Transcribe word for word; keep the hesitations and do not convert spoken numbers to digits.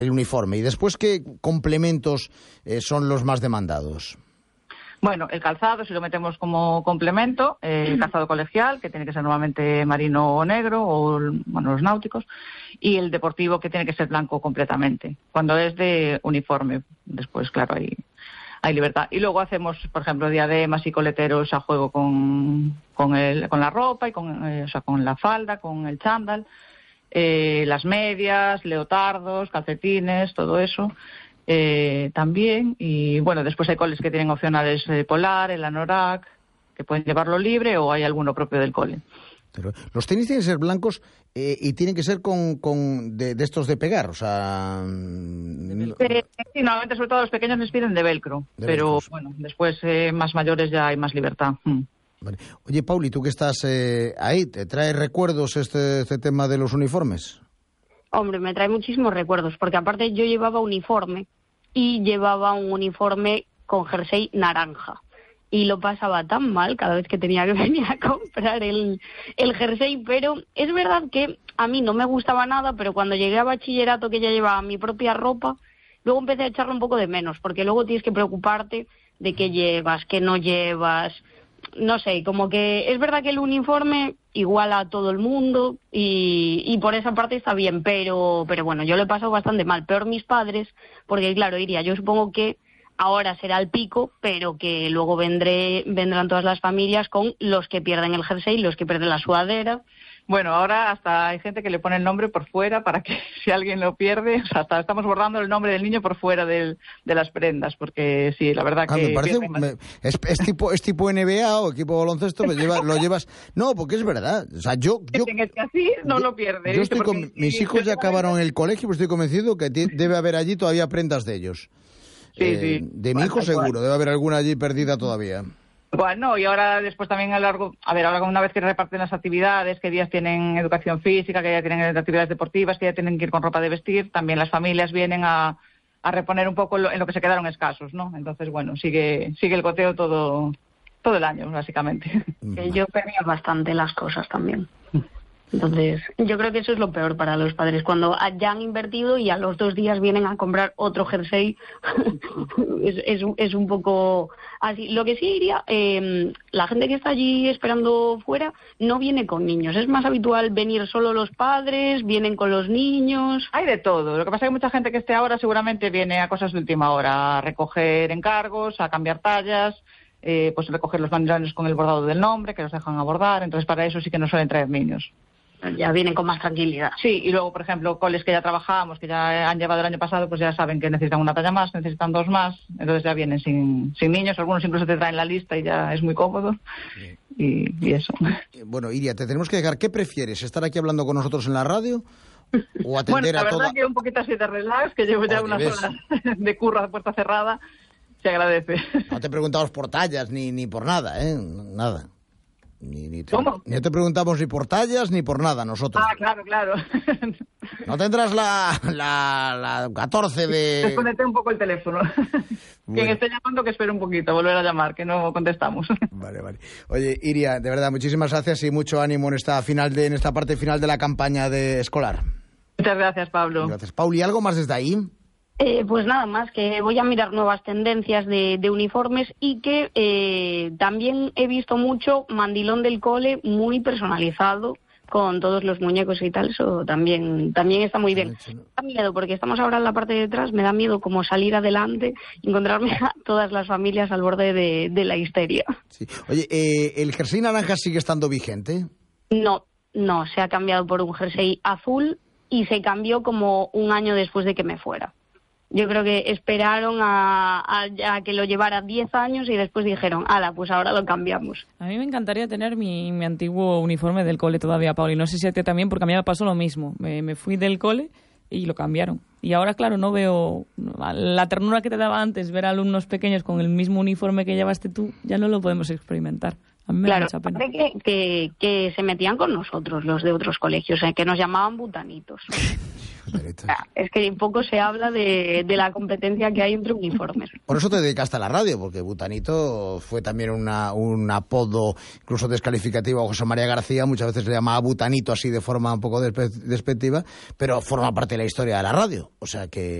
el uniforme. ¿Y después qué complementos eh, son los más demandados? Bueno, el calzado, si lo metemos como complemento, eh, el calzado colegial, que tiene que ser normalmente marino o negro, o bueno, los náuticos, y el deportivo, que tiene que ser blanco completamente. Cuando es de uniforme, después, claro, hay, hay libertad. Y luego hacemos, por ejemplo, diademas y coleteros a juego con, con, el, con la ropa, y con, eh, o sea, con la falda, con el chándal, eh, las medias, leotardos, calcetines, todo eso. Eh, también, y bueno, después hay coles que tienen opcionales eh, polar, el anorak, que pueden llevarlo libre, o hay alguno propio del cole. Pero los tenis tienen que ser blancos eh, y tienen que ser con, con de, de estos de pegar, o sea... Eh, sí, normalmente sobre todo los pequeños les piden de velcro, de pero velcros. Bueno, después eh, más mayores ya hay más libertad. Mm. Vale. Oye, Pauli, tú que estás eh, ahí, ¿te trae recuerdos este, este tema de los uniformes? Hombre, me trae muchísimos recuerdos, porque aparte yo llevaba uniforme y llevaba un uniforme con jersey naranja. Y lo pasaba tan mal cada vez que tenía que venir a comprar el, el jersey, pero es verdad que a mí no me gustaba nada, pero cuando llegué a bachillerato, que ya llevaba mi propia ropa, luego empecé a echarlo un poco de menos, porque luego tienes que preocuparte de qué llevas, qué no llevas... No sé, como que es verdad que el uniforme iguala a todo el mundo y, y por esa parte está bien, pero pero bueno, yo lo he pasado bastante mal, peor mis padres, porque claro, Iria, yo supongo que ahora será el pico, pero que luego vendré vendrán todas las familias con los que pierden el jersey, los que pierden la sudadera. Bueno, ahora hasta hay gente que le pone el nombre por fuera para que si alguien lo pierde, o sea, hasta estamos bordando el nombre del niño por fuera del, de las prendas, porque sí, la verdad ah, que... Me parece, me, es, es, tipo, es tipo N B A o equipo de baloncesto, que lleva, lo llevas... No, porque es verdad, o sea, yo... yo es que así no yo, lo pierde. Yo estoy con, mis hijos ya acabaron el colegio, pues estoy convencido que t- debe haber allí todavía prendas de ellos. Sí, eh, sí. De mi hijo bueno, seguro, bueno. Debe haber alguna allí perdida todavía. Bueno, y ahora después también a largo, a ver, ahora una vez que reparten las actividades, que días tienen educación física, que ya tienen actividades deportivas, que ya tienen que ir con ropa de vestir, también las familias vienen a, a reponer un poco en lo, en lo que se quedaron escasos, ¿no? Entonces, bueno, sigue sigue el goteo todo todo el año, básicamente. Que yo perdía bastante las cosas también. Entonces, yo creo que eso es lo peor para los padres, cuando ya han invertido y a los dos días vienen a comprar otro jersey. es, es, es un poco así. Lo que sí diría, eh, la gente que está allí esperando fuera no viene con niños. Es más habitual venir solo los padres, vienen con los niños. Hay de todo. Lo que pasa es que mucha gente que esté ahora seguramente viene a cosas de última hora, a recoger encargos, a cambiar tallas, eh, pues recoger los banderines con el bordado del nombre, que los dejan abordar. Entonces, para eso sí que no suelen traer niños. Ya vienen con más tranquilidad. Sí, y luego, por ejemplo, coles que ya trabajamos, que ya han llevado el año pasado, pues ya saben que necesitan una talla más, necesitan dos más, entonces ya vienen sin, sin niños, algunos incluso te traen la lista y ya es muy cómodo, y, y eso. Bueno, Iria, te tenemos que dejar. ¿Qué prefieres, estar aquí hablando con nosotros en la radio o atender bueno, a toda...? la verdad que un poquito así de relax, que llevo ya oh, unas horas de curro a puerta cerrada, se agradece. No te preguntamos por tallas ni, ni por nada, ¿eh? Nada. Ni, ni te, ¿Cómo? No te preguntamos ni por tallas ni por nada nosotros. Ah, claro, claro. No tendrás la, la, la catorce de... Desconecté un poco el teléfono. Bueno. Quien esté llamando que espere un poquito, volver a llamar, que no contestamos. Vale, vale. Oye, Iria, de verdad, muchísimas gracias y mucho ánimo en esta final de en esta parte final de la campaña de escolar. Muchas gracias, Pablo. Gracias. Pauli, ¿algo más desde ahí? Eh, pues nada más, que voy a mirar nuevas tendencias de, de uniformes y que eh, también he visto mucho mandilón del cole muy personalizado con todos los muñecos y tal, eso también también está muy bien. Me da miedo porque estamos ahora en la parte de detrás, me da miedo como salir adelante y encontrarme a todas las familias al borde de, de la histeria. Sí. Oye, eh, ¿el jersey naranja sigue estando vigente? No, no, se ha cambiado por un jersey azul y se cambió como un año después de que me fuera. Yo creo que esperaron a, a, a que lo llevara diez años y después dijeron, ala, pues ahora lo cambiamos. A mí me encantaría tener mi, mi antiguo uniforme del cole todavía, Pauli. No sé si a ti también, porque a mí me pasó lo mismo. Me, me fui del cole y lo cambiaron. Y ahora, claro, no veo... La ternura que te daba antes ver a alumnos pequeños con el mismo uniforme que llevaste tú, ya no lo podemos experimentar. A mí me claro, da mucha pena. Que, que, que se metían con nosotros, los de otros colegios, eh, que nos llamaban butanitos. O sea, es que poco se habla de, de la competencia que hay entre uniformes. Por eso te dedicaste a la radio, porque Butanito fue también una, un apodo incluso descalificativo a José María García. Muchas veces le llamaba Butanito así de forma un poco despe- despectiva, pero forma parte de la historia de la radio. O sea que